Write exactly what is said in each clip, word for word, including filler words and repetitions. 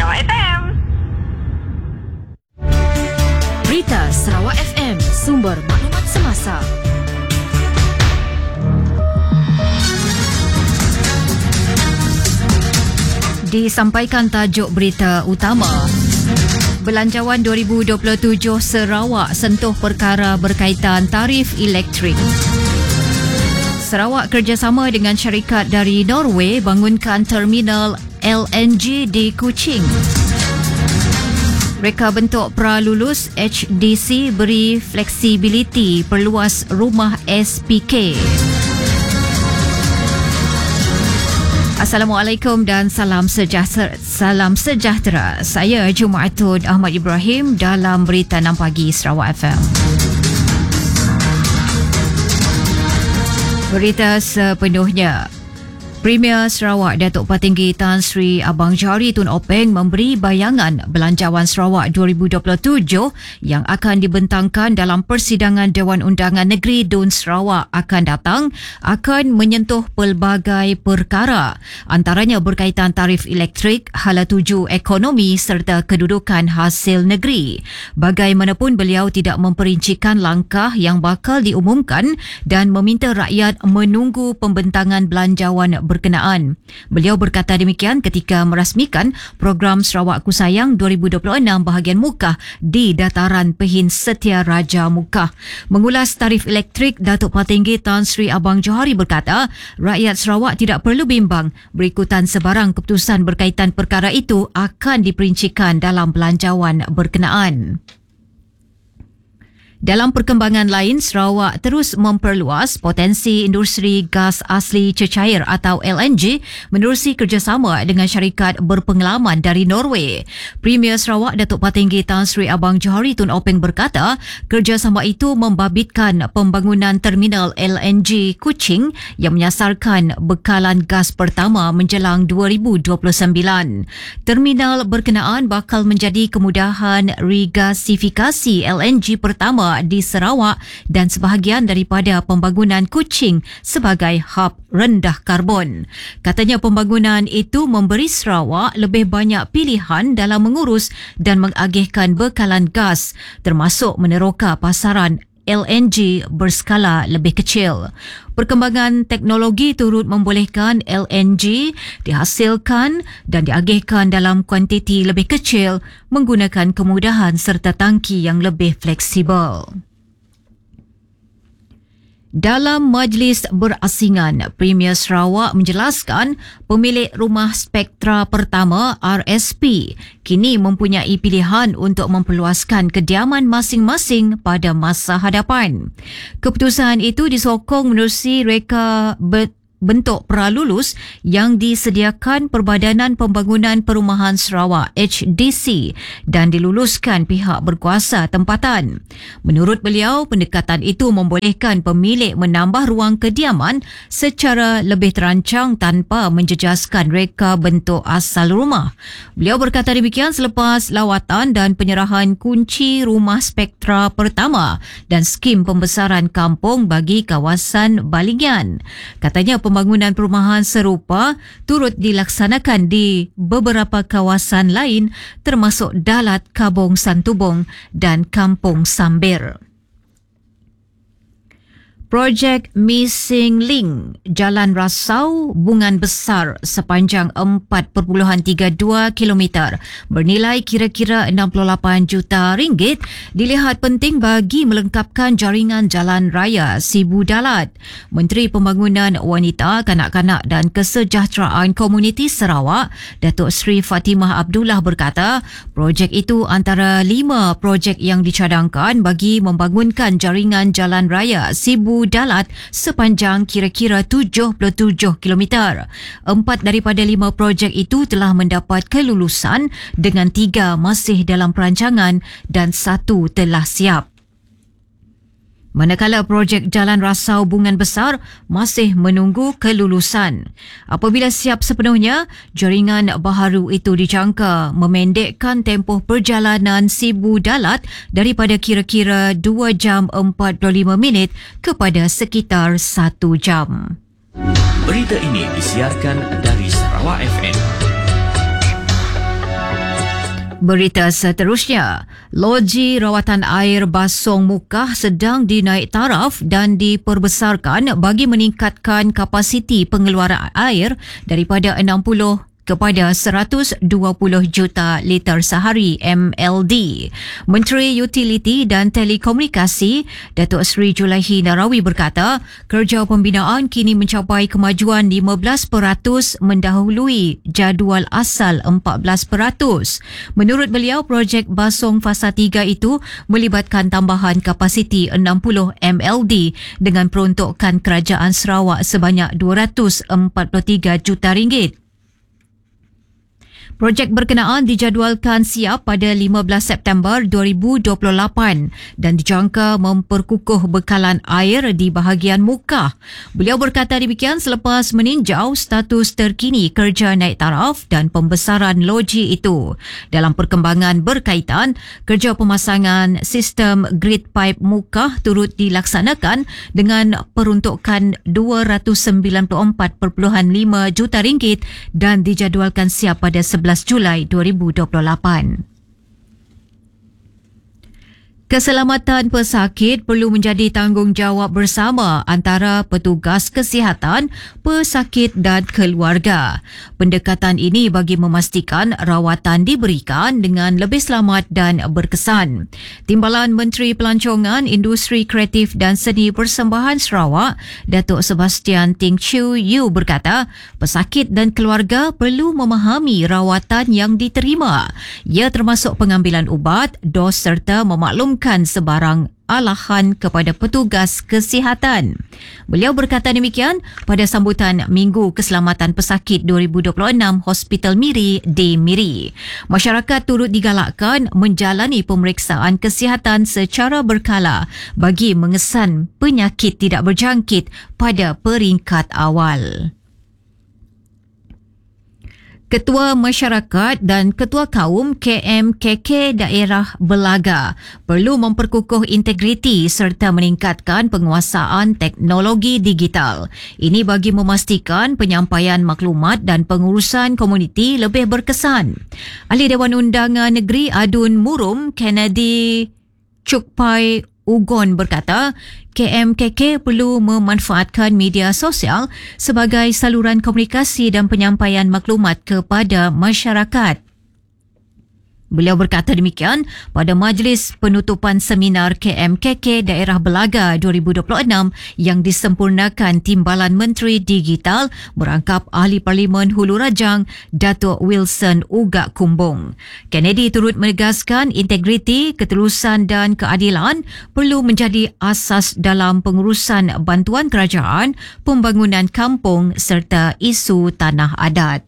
Sarawak F M. Berita Sarawak F M, sumber maklumat semasa. Disampaikan tajuk berita utama. Belanjawan dua ribu dua puluh tujuh Sarawak sentuh perkara berkaitan tarif elektrik. Sarawak kerjasama dengan syarikat dari Norway bangunkan terminal L N G di Kuching. Reka bentuk pra-lulus H D C beri fleksibiliti perluas rumah S P K. Assalamualaikum dan salam sejahtera. Salam sejahtera. Saya Jumaatun Ahmad Ibrahim dalam Berita enam Pagi Sarawak F M. Berita sepenuhnya. Premier Sarawak Datuk Patinggi Tan Sri Abang Johari Tun Openg memberi bayangan Belanjawan Sarawak dua ribu dua puluh tujuh yang akan dibentangkan dalam persidangan Dewan Undangan Negeri Dun Sarawak akan datang akan menyentuh pelbagai perkara, antaranya berkaitan tarif elektrik, hala tuju ekonomi serta kedudukan hasil negeri. Bagaimanapun beliau tidak memperincikan langkah yang bakal diumumkan dan meminta rakyat menunggu pembentangan belanjawan berkenaan. Beliau berkata demikian ketika merasmikan program Sarawak Ku Sayang dua ribu dua puluh enam bahagian Mukah di Dataran Pehin Setia Raja Mukah. Mengulas tarif elektrik, Datuk Patinggi Tan Sri Abang Johari berkata, rakyat Sarawak tidak perlu bimbang berikutan sebarang keputusan berkaitan perkara itu akan diperincikan dalam belanjawan berkenaan. Dalam perkembangan lain, Sarawak terus memperluas potensi industri gas asli cecair atau L N G menerusi kerjasama dengan syarikat berpengalaman dari Norway. Premier Sarawak Datuk Patinggi Tan Sri Abang Johari Tun Openg berkata, kerjasama itu membabitkan pembangunan terminal L N G Kuching yang menyasarkan bekalan gas pertama menjelang dua ribu dua puluh sembilan. Terminal berkenaan bakal menjadi kemudahan regasifikasi L N G pertama di Sarawak dan sebahagian daripada pembangunan Kuching sebagai hub rendah karbon. Katanya pembangunan itu memberi Sarawak lebih banyak pilihan dalam mengurus dan mengagihkan bekalan gas, termasuk meneroka pasaran L N G berskala lebih kecil. Perkembangan teknologi turut membolehkan L N G dihasilkan dan diagihkan dalam kuantiti lebih kecil menggunakan kemudahan serta tangki yang lebih fleksibel. Dalam majlis berasingan, Premier Sarawak menjelaskan pemilik rumah Spektra pertama R S P kini mempunyai pilihan untuk memperluaskan kediaman masing-masing pada masa hadapan. Keputusan itu disokong menerusi reka be- bentuk pra-lulus yang disediakan Perbadanan Pembangunan Perumahan Sarawak H D C dan diluluskan pihak berkuasa tempatan. Menurut beliau, pendekatan itu membolehkan pemilik menambah ruang kediaman secara lebih terancang tanpa menjejaskan reka bentuk asal rumah. Beliau berkata demikian selepas lawatan dan penyerahan kunci rumah Spektra pertama dan skim pembesaran kampung bagi kawasan Balingan. Katanya pembangunan perumahan serupa turut dilaksanakan di beberapa kawasan lain termasuk Dalat, Kabong Santubong dan Kampung Sambir. Projek Missing Link Jalan Rasau Bungan Besar sepanjang empat perpuluhan tiga dua kilometer bernilai kira-kira enam puluh lapan juta ringgit dilihat penting bagi melengkapkan jaringan jalan raya Sibu Dalat. Menteri Pembangunan Wanita, Kanak-kanak dan Kesejahteraan Komuniti Sarawak, Datuk Seri Fatimah Abdullah berkata, projek itu antara lima projek yang dicadangkan bagi membangunkan jaringan jalan raya Sibu Dalat sepanjang kira-kira tujuh puluh tujuh kilometer. Empat daripada lima projek itu telah mendapat kelulusan dengan tiga masih dalam perancangan dan satu telah siap. Manakala projek Jalan Rasau Bungan Besar masih menunggu kelulusan. Apabila siap sepenuhnya, jaringan baharu itu dijangka memendekkan tempoh perjalanan Sibu Dalat daripada kira-kira dua jam empat puluh lima minit kepada sekitar satu jam. Berita ini disiarkan dari Sarawak F M. Berita seterusnya, loji rawatan air Basong Mukah sedang dinaik taraf dan diperbesarkan bagi meningkatkan kapasiti pengeluaran air daripada enam puluh kepada seratus dua puluh juta liter sehari M L D. Menteri Utiliti dan Telekomunikasi Datuk Seri Julaihi Narawi berkata, kerja pembinaan kini mencapai kemajuan lima belas peratus mendahului jadual asal empat belas peratus. Menurut beliau, projek Basong Fasa tiga itu melibatkan tambahan kapasiti enam puluh M L D dengan peruntukan kerajaan Sarawak sebanyak dua ratus empat puluh tiga juta ringgit. Projek berkenaan dijadualkan siap pada lima belas September dua ribu dua puluh lapan dan dijangka memperkukuh bekalan air di bahagian Mukah. Beliau berkata demikian selepas meninjau status terkini kerja naik taraf dan pembesaran loji itu. Dalam perkembangan berkaitan, kerja pemasangan sistem grid pipe Mukah turut dilaksanakan dengan peruntukan dua ratus sembilan puluh empat perpuluhan lima juta ringgit dan dijadualkan siap pada sebelas Julai dua ribu dua puluh lapan. Keselamatan pesakit perlu menjadi tanggungjawab bersama antara petugas kesihatan, pesakit dan keluarga. Pendekatan ini bagi memastikan rawatan diberikan dengan lebih selamat dan berkesan. Timbalan Menteri Pelancongan, Industri Kreatif dan Seni Persembahan Sarawak, Datuk Sebastian Ting Chiu Yu berkata, pesakit dan keluarga perlu memahami rawatan yang diterima. Ia termasuk pengambilan ubat, dos serta memaklumkan sebarang alahan kepada petugas kesihatan. Beliau berkata demikian pada sambutan Minggu Keselamatan Pesakit dua ribu dua puluh enam Hospital Miri di Miri. Masyarakat turut digalakkan menjalani pemeriksaan kesihatan secara berkala bagi mengesan penyakit tidak berjangkit pada peringkat awal. Ketua Masyarakat dan Ketua Kaum K M K K Daerah Belaga perlu memperkukuh integriti serta meningkatkan penguasaan teknologi digital. Ini bagi memastikan penyampaian maklumat dan pengurusan komuniti lebih berkesan. Ahli Dewan Undangan Negeri Adun Murum, Kennedy Chukpai Ugon berkata, K M K K perlu memanfaatkan media sosial sebagai saluran komunikasi dan penyampaian maklumat kepada masyarakat. Beliau berkata demikian pada majlis penutupan seminar K M K K Daerah Belaga dua ribu dua puluh enam yang disempurnakan Timbalan Menteri Digital merangkap Ahli Parlimen Hulu Rajang Datuk Wilson Ugak Kumbung. Kennedy turut menegaskan integriti, ketulusan dan keadilan perlu menjadi asas dalam pengurusan bantuan kerajaan, pembangunan kampung serta isu tanah adat.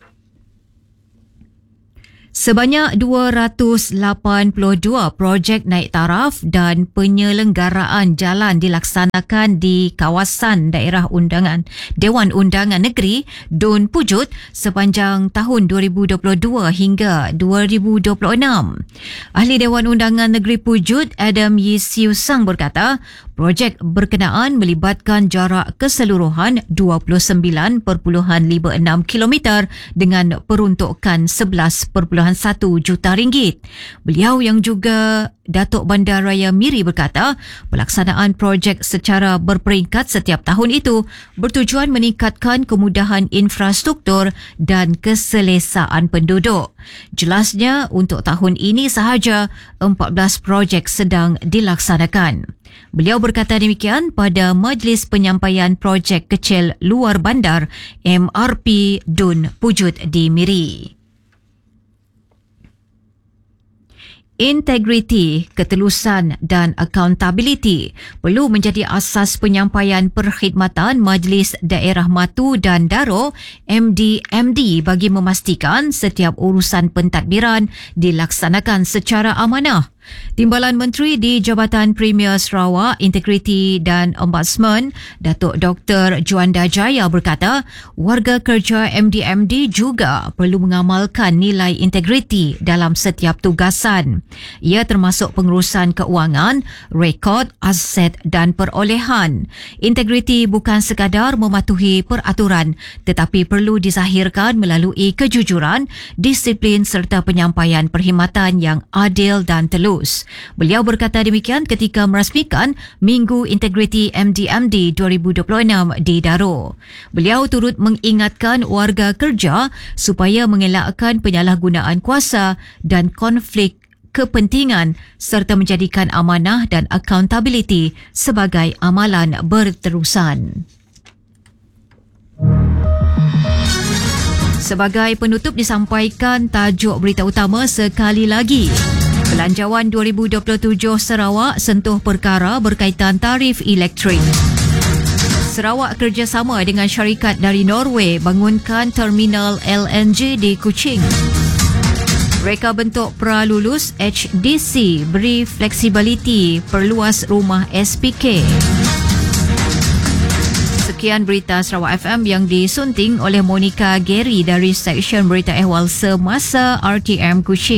Sebanyak dua ratus lapan puluh dua projek naik taraf dan penyelenggaraan jalan dilaksanakan di kawasan daerah undangan Dewan Undangan Negeri Dun Pujut sepanjang tahun dua ribu dua puluh dua hingga dua ribu dua puluh enam. Ahli Dewan Undangan Negeri Pujut Adam Yee Siu Sang berkata, projek berkenaan melibatkan jarak keseluruhan dua puluh sembilan perpuluhan lima enam kilometer dengan peruntukan sebelas perpuluhan satu juta ringgit. Beliau yang juga Datuk Bandaraya Miri berkata, pelaksanaan projek secara berperingkat setiap tahun itu bertujuan meningkatkan kemudahan infrastruktur dan keselesaan penduduk. Jelasnya, untuk tahun ini sahaja empat belas projek sedang dilaksanakan. Beliau berkata demikian pada Majlis Penyampaian Projek Kecil Luar Bandar M R P Dun Pujut di Miri. Integriti, ketelusan dan accountability perlu menjadi asas penyampaian perkhidmatan Majlis Daerah Matu dan Daro M D M D bagi memastikan setiap urusan pentadbiran dilaksanakan secara amanah. Timbalan Menteri di Jabatan Premier Sarawak, Integriti dan Ombudsman, Datuk Doktor Juanda Jaya berkata, warga kerja M D M D juga perlu mengamalkan nilai integriti dalam setiap tugasan. Ia termasuk pengurusan keuangan, rekod, aset dan perolehan. Integriti bukan sekadar mematuhi peraturan tetapi perlu dizahirkan melalui kejujuran, disiplin serta penyampaian perkhidmatan yang adil dan telus. Beliau berkata demikian ketika merasmikan Minggu Integriti M D M D dua ribu dua puluh enam di Daro. Beliau turut mengingatkan warga kerja supaya mengelakkan penyalahgunaan kuasa dan konflik kepentingan serta menjadikan amanah dan accountability sebagai amalan berterusan. Sebagai penutup disampaikan tajuk berita utama sekali lagi. Belanjawan dua ribu dua puluh tujuh Sarawak sentuh perkara berkaitan tarif elektrik. Sarawak kerjasama dengan syarikat dari Norway bangunkan terminal L N G di Kuching. Reka bentuk pra-lulus H D C beri fleksibiliti perluas rumah S P K. Sekian berita Sarawak F M yang disunting oleh Monica Gary dari Seksyen Berita Ehwal Semasa R T M Kuching.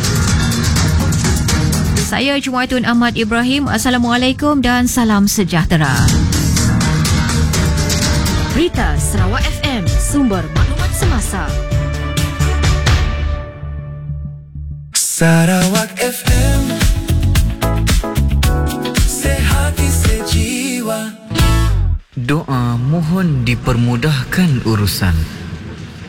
Saya Jumaitun Ahmad Ibrahim. Assalamualaikum dan salam sejahtera. Berita Sarawak F M, sumber maklumat semasa. Sarawak F M, sehati sejiwa. Doa mohon dipermudahkan urusan.